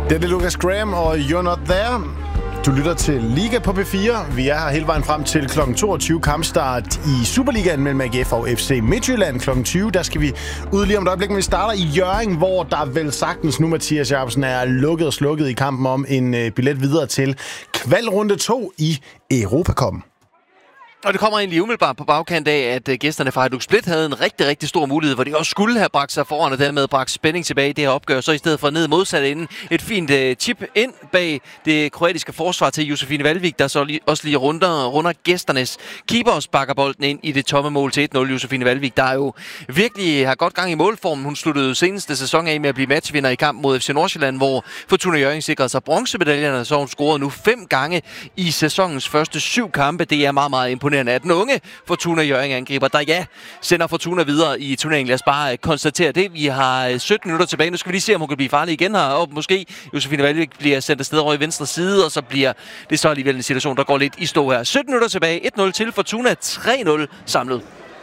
Det er Lucas Graham og You're Not There. Du lytter til Liga på P4. Vi er her hele vejen frem til kl. 22 kampstart i Superligaen mellem AGF og FC Midtjylland. Kl. 20, der skal vi ud lige om et øjeblik, men vi starter i Hjørring, hvor der vel sagtens nu, Mathias Jacobsen, er lukket og slukket i kampen om en billet videre til kvalrunde 2 i Europacuppen. Og det kommer egentlig umiddelbart på bagkant af, at gæsterne fra Hajduk Split havde en rigtig, rigtig stor mulighed, hvor de også skulle have bragt sig foran og dermed bragt spænding tilbage i det her opgør. Så i stedet for ned modsat inden et fint chip ind bag det kroatiske forsvar til Josefine Valvik, der så også lige runder gæsternes keeper og sparker bolden ind i det tomme mål til 1-0. Josefine Valvik, der jo virkelig har godt gang i målformen. Hun sluttede seneste sæson af med at blive matchvinder i kamp mod FC Nordsjælland, hvor Fortuna Hjørring sikrede sig bronzemedaljerne, så hun scorede nu 5 gange i sæsonens første 7 kampe. Det er meget, meget imponerende af den unge Fortuna Hjørring-angriber, der sender Fortuna videre i turneringen. Lad os bare konstatere det. Vi har 17 minutter tilbage. Nu skal vi lige se, om hun kan blive farlig igen her. Og måske Josefine Valvik bliver sendt afsted over i venstre side, og så bliver det så alligevel en situation, der går lidt i stå her. 17 minutter tilbage. 1-0 til Fortuna. 3-0 samlet.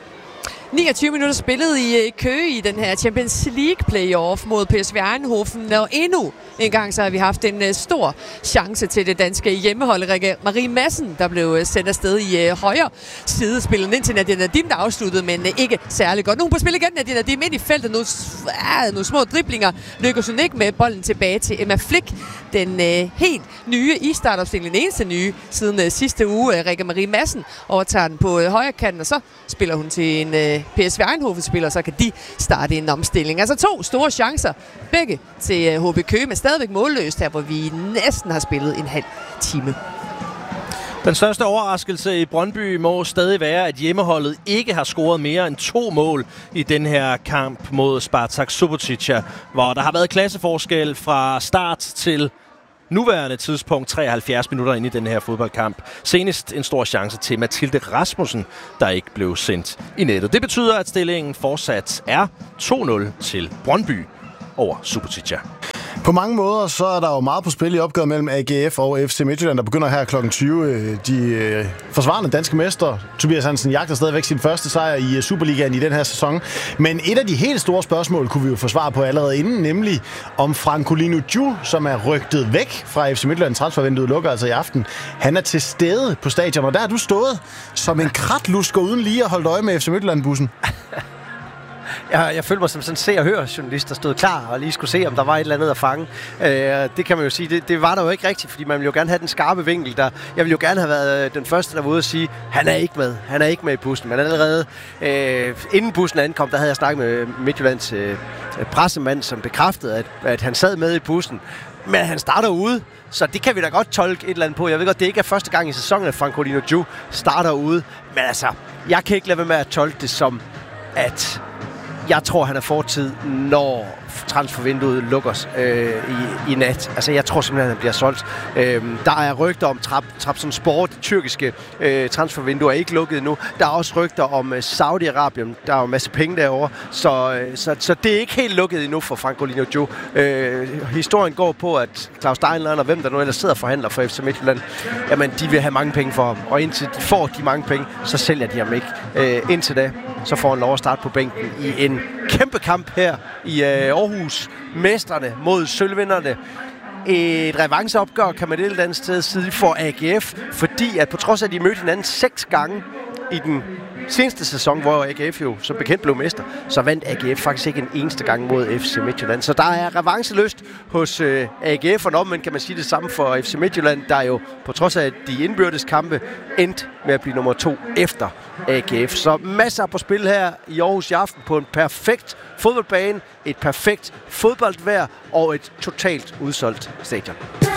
29 minutter spillet i Køge i den her Champions League playoff mod PSV Eindhoven, og endnu en gang så har vi haft en stor chance til det danske hjemmehold. Rikke Marie Madsen, der blev sendt afsted i højre side, spillet ind til Nadia Nadim, der afsluttede, men ikke særlig godt. Nu på spil igen, Nadia Nadim ind i feltet, nogle små driblinger, lykkes hun ikke med bolden tilbage til Emma Flick, den helt nye i startopstillingen, den eneste nye siden sidste uge. Rikke Marie Madsen overtager den på højre kanten, og så spiller hun til en PSV Eindhoven-spiller, så kan de starte en omstilling. Altså 2 store chancer, begge til HB Køge, men stadigvæk målløst her, hvor vi næsten har spillet en halv time. Den største overraskelse i Brøndby må stadig være, at hjemmeholdet ikke har scoret mere end 2 mål i den her kamp mod Spartak Subotica, hvor der har været klasseforskel fra start til nuværende tidspunkt 73 minutter ind i den her fodboldkamp. Senest en stor chance til Mathilde Rasmussen, der ikke blev sendt i nettet. Det betyder, at stillingen fortsat er 2-0 til Brøndby over Subotica. På mange måder så er der jo meget på spil i opgøret mellem AGF og FC Midtjylland, der begynder her kl. 20. De forsvarende danske mestre, Tobias Hansen, jagter stadigvæk sin første sejr i Superligaen i den her sæson. Men et af de helt store spørgsmål kunne vi jo få svar på allerede inden, nemlig om Francolino Dju, som er rygtet væk fra FC Midtjylland, transfervinduet lukker altså i aften. Han er til stede på stadion, og der er du stået som en kratlusker uden lige at holde øje med FC Midtjylland-bussen. Jeg følte mig som sådan se- og hør-journalist, der stod klar og lige skulle se, om der var et eller andet at fange. Det kan man jo sige, det var der jo ikke rigtigt, fordi man ville jo gerne have den skarpe vinkel. Jeg ville jo gerne have været den første, der var ude og sige, han er ikke med i bussen. Men allerede inden bussen ankom, der havde jeg snakket med Midtjyllands pressemand, som bekræftede, at han sad med i bussen. Men han starter ude, så det kan vi da godt tolke et eller andet på. Jeg ved godt, det ikke er første gang i sæsonen, at Francolino Dju starter ude. Men altså, jeg kan ikke lade være med at tolke det som, at jeg tror, han er fortid, når transfervinduet lukkes i nat. Altså, jeg tror simpelthen, han bliver solgt. Der er rygter om Trabzonspor, det tyrkiske transfervindue er ikke lukket endnu. Der er også rygter om Saudi-Arabien. Der er jo en masse penge derovre. Så det er ikke helt lukket endnu for Francolino Dju. Historien går på, at Claus Steinlein og hvem der nu ellers sidder og forhandler for FC Midtjylland, jamen, de vil have mange penge for ham. Og indtil de får de mange penge, så sælger de ham ikke. Indtil da, så får han lov at starte på bænken i en kæmpe kamp her i Aarhus. Mestrene mod sølvvinderne. Et revanceopgør, kan man et eller andet sted sige, for AGF, fordi at på trods af, at de mødte hinanden 6 gange i den seneste sæson, hvor AGF jo som bekendt blev mester, så vandt AGF faktisk ikke en eneste gang mod FC Midtjylland. Så der er revanceløst hos AGF, og omvendt kan man sige det samme for FC Midtjylland, der jo på trods af de indbyrdes kampe endte med at blive nummer 2 efter AGF. Så masser på spil her i Aarhus i aften på en perfekt fodboldbane, et perfekt fodboldvejr og et totalt udsolgt stadion.